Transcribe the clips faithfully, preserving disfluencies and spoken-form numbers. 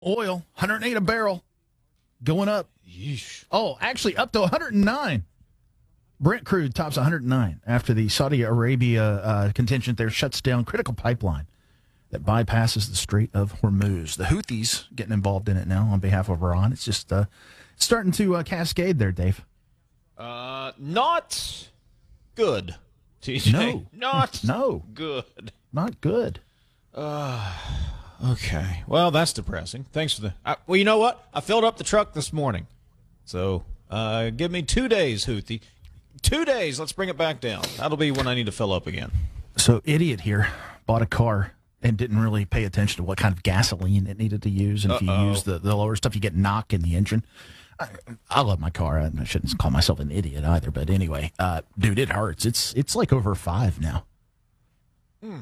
Oil, one hundred eight a barrel, going up. Yeesh. Oh, actually up to one hundred nine. Brent crude tops one hundred nine after the Saudi Arabia uh, contingent there shuts down critical pipeline that bypasses the Strait of Hormuz. The Houthis getting involved in it now on behalf of Iran. It's just uh, starting to uh, cascade there, Dave. Uh, not good, T J. No. Not no. good. Not good. Uh, okay. Well, that's depressing. Thanks for the... Uh, well, you know what? I filled up the truck this morning. So uh, give me two days, Houthi. Two days. Let's bring it back down. That'll be when I need to fill up again. So idiot here bought a car and didn't really pay attention to what kind of gasoline it needed to use. And if Uh-oh. you use the, the lower stuff, you get knock in the engine. I, I love my car. I shouldn't call myself an idiot either. But anyway, uh, dude, it hurts. It's it's like over five now. Hmm.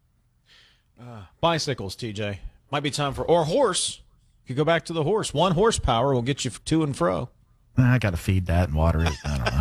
Uh, bicycles, T J. Might be time for... Or horse. You could go back to the horse. One horsepower will get you to and fro. I got to feed that and water it. I don't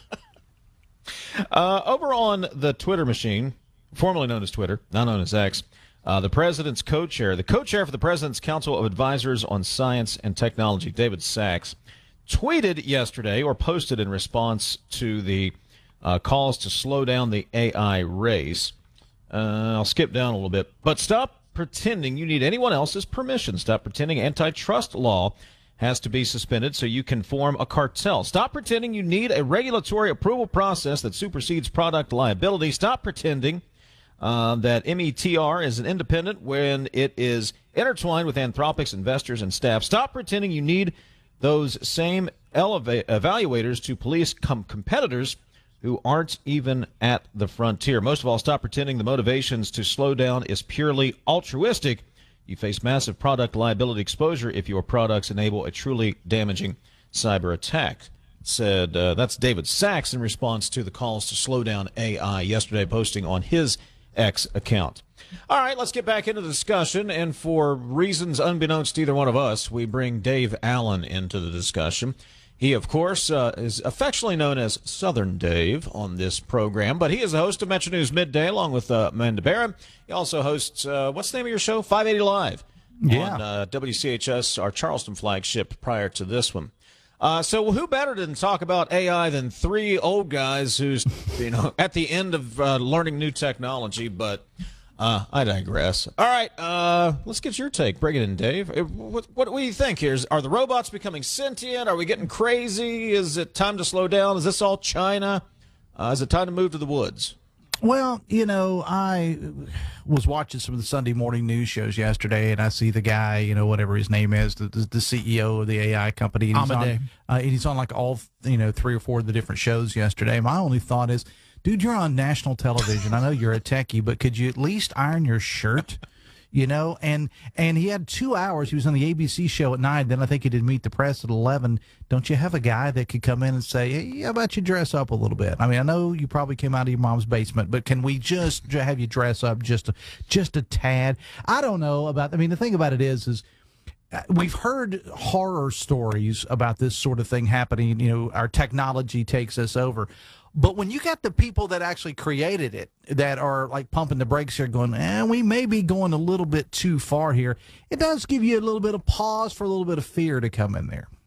know. uh, over on the Twitter machine, formerly known as Twitter, now known as X, uh, the president's co-chair, the co-chair for the President's Council of Advisors on Science and Technology, David Sachs, tweeted yesterday or posted in response to the uh, calls to slow down the A I race. Uh, I'll skip down a little bit. But stop pretending you need anyone else's permission. Stop pretending antitrust law has to be suspended so you can form a cartel. Stop pretending you need a regulatory approval process that supersedes product liability. Stop pretending uh, that M E T R is an independent when it is intertwined with Anthropic's investors and staff. Stop pretending you need those same eleva- evaluators to police com- competitors who aren't even at the frontier. Most of all, stop pretending the motivations to slow down is purely altruistic. You face massive product liability exposure if your products enable a truly damaging cyber attack. Said uh, that's David Sachs in response to the calls to slow down A I yesterday, posting on his X account. All right, let's get back into the discussion. And for reasons unbeknownst to either one of us, we bring Dave Allen into the discussion. He, of course, uh, is affectionately known as Southern Dave on this program, but he is the host of Metro News Midday along with uh, Amanda Barron. He also hosts, uh, what's the name of your show? five eighty Live Yeah. on uh, W C H S, our Charleston flagship prior to this one. Uh, so who better to talk about A I than three old guys who's, you know, at the end of uh, learning new technology, but... Uh, I digress. All right, uh, let's get your take. Bring it in, Dave. What, what, what do you think here? Is, are the robots becoming sentient? Are we getting crazy? Is it time to slow down? Is this all China? Uh, is it time to move to the woods? Well, you know, I was watching some of the Sunday morning news shows yesterday, and I see the guy, you know, whatever his name is, the, the C E O of the A I company. And he's, on, uh, and he's on like all, you know, three or four of the different shows yesterday. My only thought is, dude, you're on national television. I know you're a techie, but could you at least iron your shirt? You know, and and he had two hours. He was on the A B C show at nine. Then I think he did Meet the Press at eleven. Don't you have a guy that could come in and say, hey, how about you dress up a little bit? I mean, I know you probably came out of your mom's basement, but can we just have you dress up just a, just a tad? I don't know about, I mean, the thing about it is, is we've heard horror stories about this sort of thing happening. You know, our technology takes us over. But when you got the people that actually created it that are like pumping the brakes here going, eh, we may be going a little bit too far here, it does give you a little bit of pause for a little bit of fear to come in there.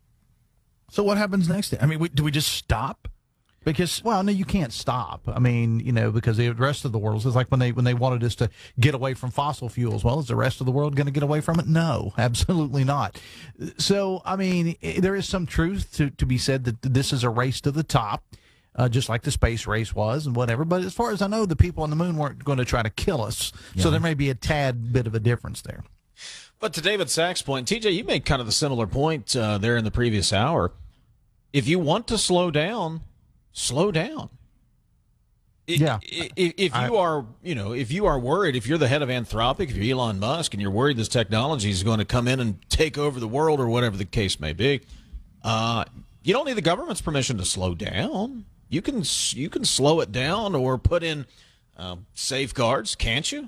So what happens next? I mean, we, do we just stop? Because well, no, you can't stop. I mean, you know, because the rest of the world is like when they when they wanted us to get away from fossil fuels. Well, is the rest of the world going to get away from it? No, absolutely not. So, I mean, there is some truth to, to be said that this is a race to the top. Uh, just like the space race was and whatever. But as far as I know, the people on the moon weren't going to try to kill us. Yeah. So there may be a tad bit of a difference there. But to David Sachs' point, T J, you made kind of the similar point uh, there in the previous hour. If you want to slow down, slow down. Yeah. If, if you are, you know, if you are worried, if you're the head of Anthropic, if you're Elon Musk, and you're worried this technology is going to come in and take over the world or whatever the case may be, uh, you don't need the government's permission to slow down. You can you can slow it down or put in uh, safeguards, can't you?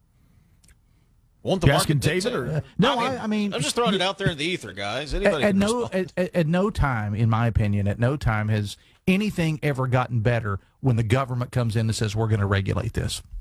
Won't the You're market asking David? dictate? Or, uh, no, I mean, I, I mean, I'm just throwing it out there in the ether, guys. At, Anybody at can no at, at no time, in my opinion, at no time has anything ever gotten better when the government comes in and says we're going to regulate this.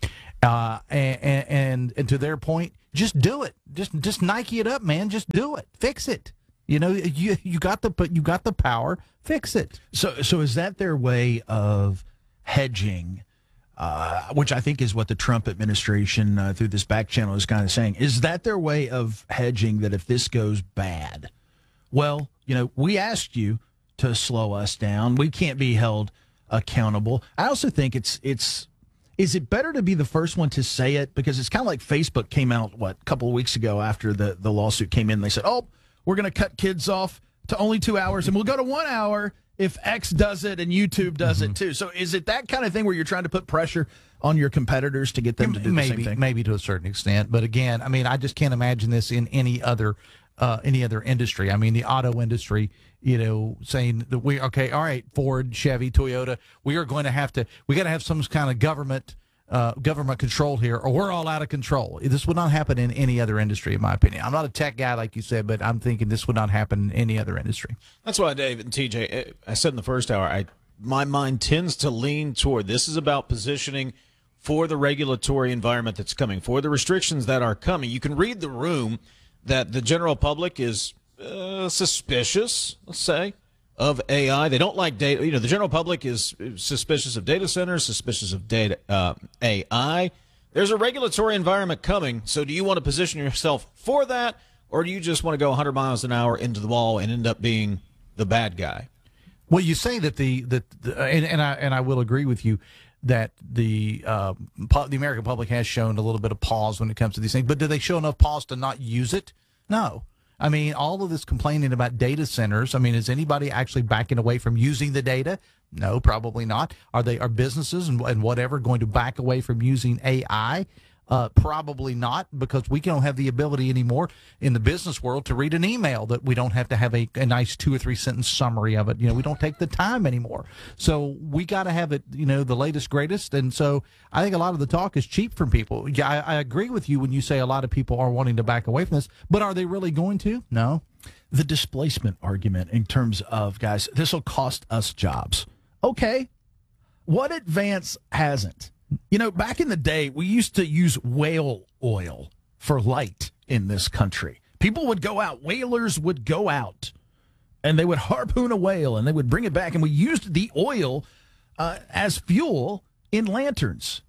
Uh, and, and and to their point, just do it. Just just Nike it up, man. Just do it. Fix it. You know, you you got the you got the power. Fix it. So so is that their way of hedging? Uh, which I think is what the Trump administration uh, through this back channel is kind of saying. Is that their way of hedging that if this goes bad, well, you know, we asked you to slow us down. We can't be held accountable. I also think it's it's is it better to be the first one to say it? Because it's kind of like Facebook came out, what, a couple of weeks ago after the, the lawsuit came in. They said, oh, we're going to cut kids off to only two hours and we'll go to one hour if X does it and YouTube does mm-hmm. it too. So is it that kind of thing where you're trying to put pressure on your competitors to get them to do maybe, the same thing? Maybe to a certain extent. But again, I mean, I just can't imagine this in any other uh, any other industry. I mean, the auto industry, you know, saying that we, okay, all right, Ford, Chevy, Toyota, we are going to have to, we got to have some kind of government Uh, government control here, or we're all out of control. This would not happen in any other industry, in my opinion. I'm not a tech guy, like you said, but I'm thinking this would not happen in any other industry. That's why, Dave and T J, I said in the first hour, I my mind tends to lean toward this is about positioning for the regulatory environment that's coming, for the restrictions that are coming. You can read the room that the general public is uh, suspicious, let's say, of A I. They don't like data. You know, the general public is suspicious of data centers, suspicious of data uh, A I. There's a regulatory environment coming. So do you want to position yourself for that, or do you just want to go one hundred miles an hour into the wall and end up being the bad guy? Well, you say that the, the, the and, and I and I will agree with you that the uh, the American public has shown a little bit of pause when it comes to these things. But do they show enough pause to not use it? No. I mean, all of this complaining about data centers. I mean, is anybody actually backing away from using the data? No, probably not. Are they? Are businesses and, and whatever going to back away from using A I? Uh, probably not, because we don't have the ability anymore in the business world to read an email that we don't have to have a, a nice two or three sentence summary of it. You know, we don't take the time anymore. So we got to have it, you know, the latest, greatest. And so I think a lot of the talk is cheap from people. Yeah, I, I agree with you when you say a lot of people are wanting to back away from this, but are they really going to? No. The displacement argument in terms of, guys, this will cost us jobs. Okay. What advance hasn't? You know, back in the day, we used to use whale oil for light in this country. People would go out, whalers would go out, and they would harpoon a whale, and they would bring it back, and we used the oil uh, as fuel in lanterns.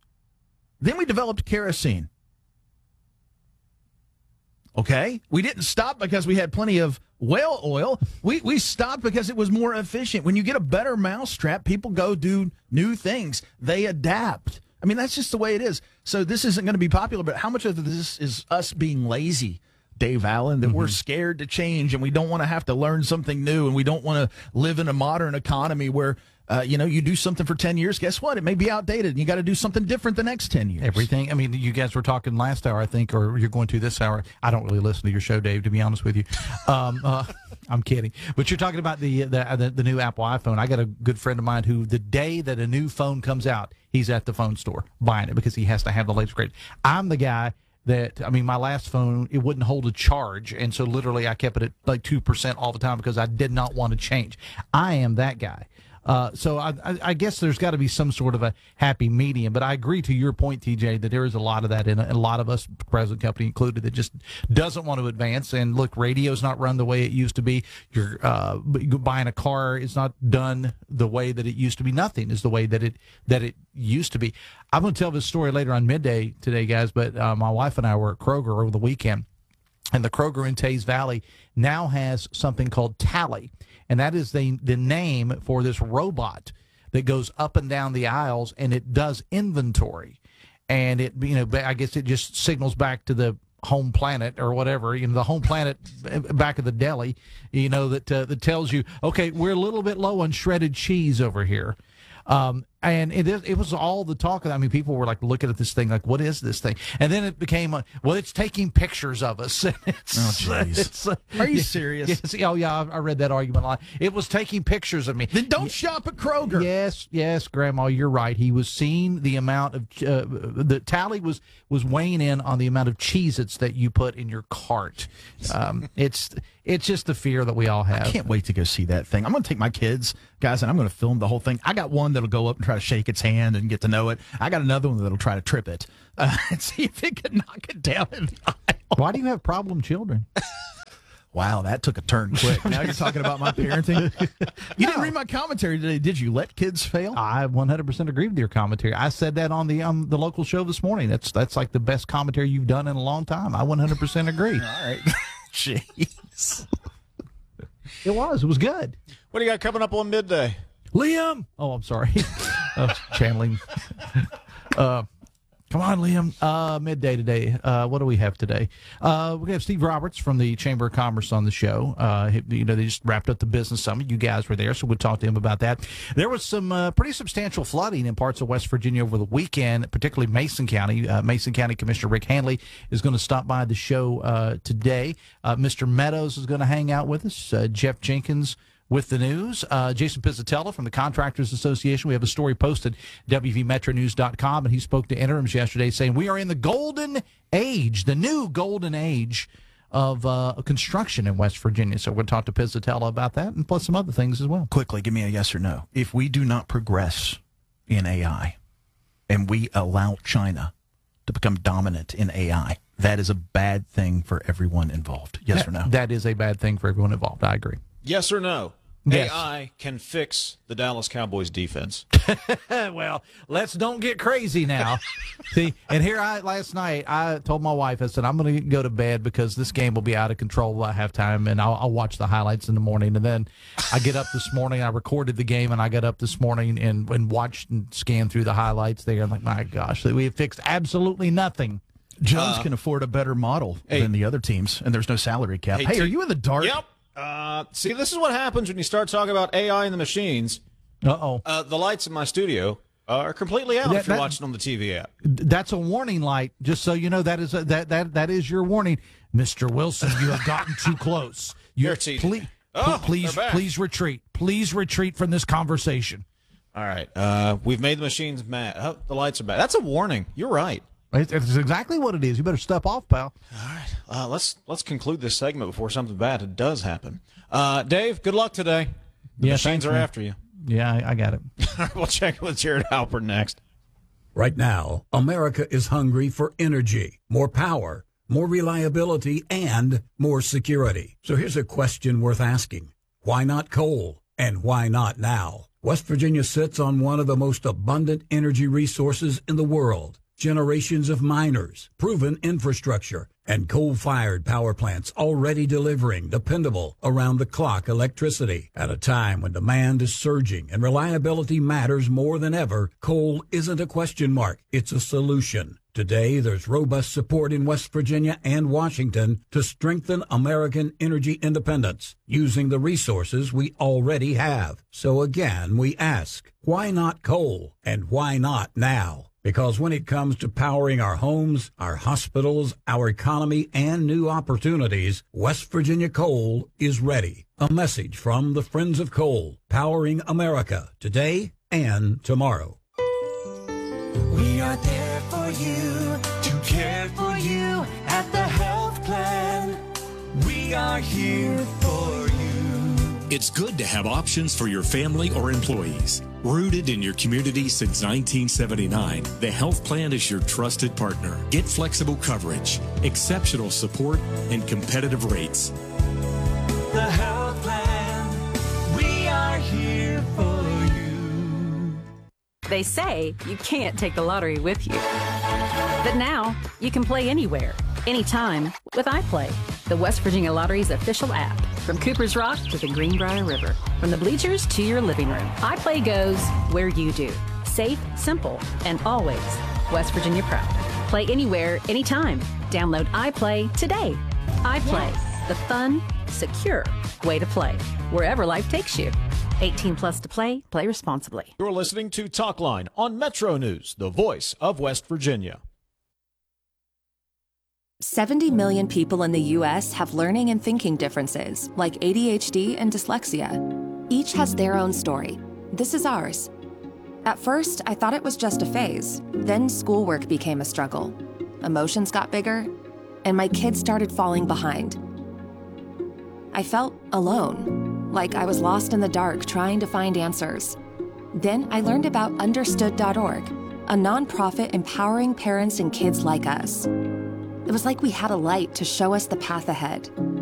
Then we developed kerosene. Okay? We didn't stop because we had plenty of whale oil. We we stopped because it was more efficient. When you get a better mousetrap, people go do new things. They adapt. I mean, that's just the way it is. So this isn't going to be popular, but how much of this is us being lazy, Dave Allen, that mm-hmm. we're scared to change and we don't want to have to learn something new and we don't want to live in a modern economy where Uh, you know, you do something for ten years, guess what? It may be outdated, and you got to do something different the next ten years. Everything. I mean, you guys were talking last hour, I think, or you're going to this hour. I don't really listen to your show, Dave, to be honest with you. Um, uh, I'm kidding. But you're talking about the, the the the new Apple iPhone. I got a good friend of mine who, the day that a new phone comes out, he's at the phone store buying it because he has to have the latest grade. I'm the guy that, I mean, my last phone, it wouldn't hold a charge, and so literally I kept it at like two percent all the time because I did not want to change. I am that guy. Uh, so I, I guess there's got to be some sort of a happy medium. But I agree to your point, T J, that there is a lot of that in a, a lot of us, present company included, that just doesn't want to advance. And look, radio's not run the way it used to be. You're uh, buying a car is not done the way that it used to be. Nothing is the way that it that it used to be. I'm going to tell this story later on midday today, guys. But uh, my wife and I were at Kroger over the weekend, and the Kroger in Tays Valley now has something called Tally. And that is the the name for this robot that goes up and down the aisles, and it does inventory. And it, you know, I guess it just signals back to the home planet or whatever, you know, the home planet back of the deli, you know, that uh, that tells you, okay, we're a little bit low on shredded cheese over here. Um, and it, it was all the talk. I mean, people were like looking at this thing like, what is this thing? And then it became, a, well, it's taking pictures of us. It's, oh, jeez. Uh, Are you serious? Yes, oh, yeah, I read that argument a lot. It was taking pictures of me. Then don't yeah. shop at Kroger. Yes, yes, Grandma, you're right. He was seeing the amount of, uh, the Tally was, was weighing in on the amount of Cheez-Its that you put in your cart. Um, it's, It's just the fear that we all have. I can't wait to go see that thing. I'm going to take my kids, guys, and I'm going to film the whole thing. I got one that'll go up and try to shake its hand and get to know it. I got another one that'll try to trip it uh, and see if it can knock it down in the aisle. Why do you have problem children? Wow, that took a turn quick. Now you're talking about my parenting. You No. didn't read my commentary today, did you? Let kids fail? I one hundred percent agree with your commentary. I said that on the um, the local show this morning. That's that's like the best commentary you've done in a long time. I one hundred percent agree. All right. Jeez. It was. It was good. What do you got coming up on midday? Liam. Oh, I'm sorry. I was channeling. Uh, come on, Liam. Uh, midday today. Uh, what do we have today? Uh, we have Steve Roberts from the Chamber of Commerce on the show. Uh, he- you know, they just wrapped up the business summit. You guys were there, so we'll talk to him about that. There was some uh, pretty substantial flooding in parts of West Virginia over the weekend, particularly Mason County. Uh, Mason County Commissioner Rick Hanley is going to stop by the show uh, today. Uh, Mister Meadows is going to hang out with us. Uh, Jeff Jenkins with the news. Uh, Jason Pizzatella from the Contractors Association. We have a story posted, W V Metro News dot com, and he spoke to interims yesterday saying we are in the golden age, the new golden age of uh, construction in West Virginia. So we're going to talk to Pizzatella about that and plus some other things as well. Quickly, give me a yes or no. If we do not progress in A I and we allow China to become dominant in A I, that is a bad thing for everyone involved. Yes or no? That is a bad thing for everyone involved. I agree. Yes or no? Yes. A I can fix the Dallas Cowboys defense. Well, let's don't get crazy now. See, and here I last night I told my wife, I said I'm going to go to bed because this game will be out of control by halftime, and I'll, I'll watch the highlights in the morning. And then I get up this morning, I recorded the game, and I got up this morning and, and watched and scanned through the highlights there. I'm like, my gosh, we have fixed absolutely nothing. Jones uh, can afford a better model hey, than the other teams, and there's no salary cap. Hey, hey are you in the dark? Yep. Uh, see, this is what happens when you start talking about A I and the machines. Uh-oh. Uh, the lights in my studio are completely out that, if you're that, watching on the T V app. That's a warning light, just so you know. That is a, that that that is your warning, Mister Wilson. You have gotten too close. You're please, oh, please, please retreat. Please retreat from this conversation. All right. Uh, we've made the machines mad. Oh, the lights are bad. That's a warning. You're right. It's exactly what it is. You better step off, pal. All right. Uh, let's let's conclude this segment before something bad does happen. Uh, Dave, good luck today. The yeah, machines thanks, are man. after you. Yeah, I, I got it. We'll check with Jared Halpern next. Right now, America is hungry for energy, more power, more reliability, and more security. So here's a question worth asking. Why not coal? And why not now? West Virginia sits on one of the most abundant energy resources in the world. Generations of miners, proven infrastructure, and coal-fired power plants already delivering dependable, around-the-clock electricity. At a time when demand is surging and reliability matters more than ever, coal isn't a question mark, it's a solution. Today, there's robust support in West Virginia and Washington to strengthen American energy independence using the resources we already have. So again, we ask, why not coal? And why not now? Because when it comes to powering our homes, our hospitals, our economy, and new opportunities, West Virginia Coal is ready. A message from the Friends of Coal, powering America today and tomorrow. We are there for you, to care for you at the health plan. We are here for you. It's good to have options for your family or employees. Rooted in your community since nineteen seventy-nine, the health plan is your trusted partner. Get flexible coverage, exceptional support, and competitive rates. The health plan, we are here for you. They say you can't take the lottery with you. But now, you can play anywhere, anytime with iPlay, the West Virginia Lottery's official app. From Cooper's Rock to the Greenbrier River, from the bleachers to your living room, iPlay goes where you do. Safe, simple, and always West Virginia proud. Play anywhere, anytime. Download iPlay today. iPlay, yes. The fun, secure way to play, wherever life takes you. eighteen plus to play. Play responsibly. You're listening to Talkline on Metro News, the voice of West Virginia. seventy million people in the U S have learning and thinking differences, like A D H D and dyslexia. Each has their own story. This is ours. At first, I thought it was just a phase. Then schoolwork became a struggle. Emotions got bigger, and my kids started falling behind. I felt alone, like I was lost in the dark trying to find answers. Then I learned about understood dot org, a nonprofit empowering parents and kids like us. It was like we had a light to show us the path ahead.